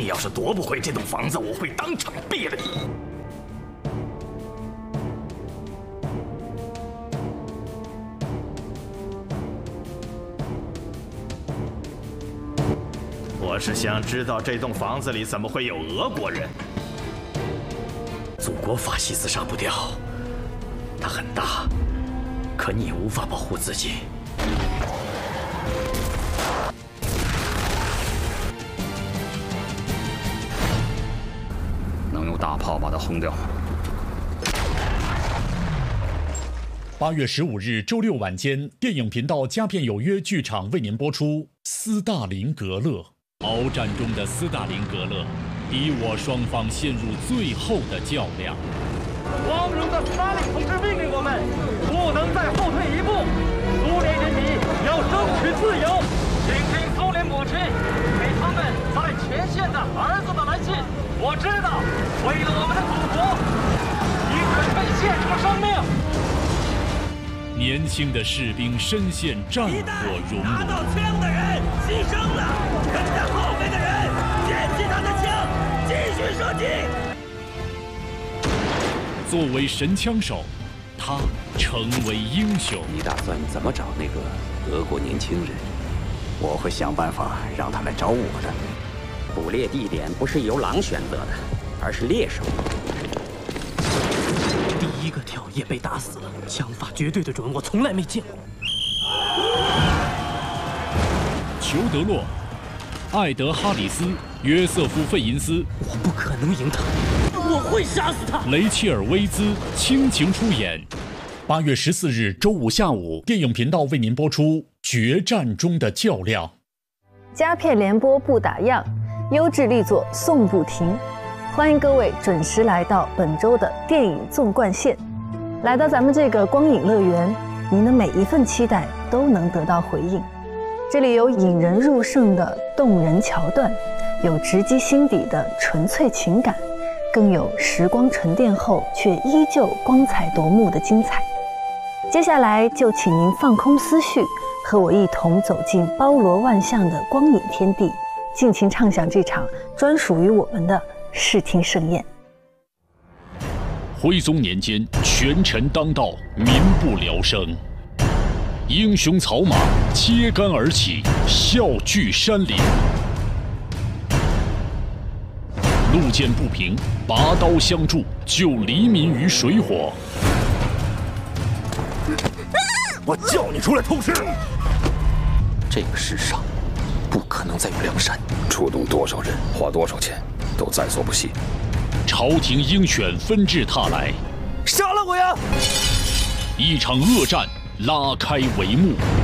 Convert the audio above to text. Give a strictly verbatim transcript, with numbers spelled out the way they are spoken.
要是夺不回这栋房子，我会当场毙了你。我是想知道这栋房子里怎么会有俄国人？祖国法西斯杀不掉，它很大，可你无法保护自己。 能用大炮把它轰掉。 八月十五日周六晚间，电影频道佳片有约剧场为您播出《斯大林格勒》。鏖战中的斯大林格勒，敌我双方陷入最后的较量。 光荣的斯大林同志命令我们，不能再后退一步。苏联人民要争取自由。请听苏联母亲给他们在前线的儿子的来信。我知道，为了我们的祖国，你准备献出生命。 年轻的士兵深陷战火熔炉， 拿到枪的人牺牲了，跟在后面的人捡起他的枪，继续射击。 作为神枪手，他成为英雄。 你打算怎么找那个俄国年轻人？我会想办法让他来找我的。 捕猎地点不是由狼选择的，而是猎手。 第一个跳也被打死了，枪法绝对的准，我从来没见过。 裘德洛、艾德哈里斯、约瑟夫费银斯， 我不可能赢他，我会杀死他。 雷切尔威兹倾情出演。八月十四日周五下午，电影频道为您播出《决战中的较量》。 佳片联播不打烊，优质力作送不停。欢迎各位准时来到本周的电影纵贯线。来到咱们这个光影乐园，您的每一份期待都能得到回应。这里有引人入胜的动人桥段，有直击心底的纯粹情感，更有时光沉淀后却依旧光彩夺目的精彩。接下来就请您放空思绪，和我一同走进包罗万象的光影天地，尽情畅享这场专属于我们的视听盛宴。 徽宗年间，权臣当道，民不聊生。英雄草马揭竿而起，笑聚山林。路见不平，拔刀相助，救黎民于水火。 我叫你出来偷师！ 这个世上不可能再有梁山， 出动多少人，花多少钱，都在所不惜。 朝廷鹰犬纷至沓来， 杀了我呀！ 一场恶战拉开帷幕。